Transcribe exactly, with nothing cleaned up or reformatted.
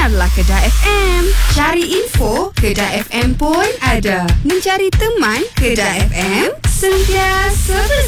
dengarlah Kedah F M. Cari info, Kedah F M pun ada. Mencari teman, Kedah F M sentiasa bersama.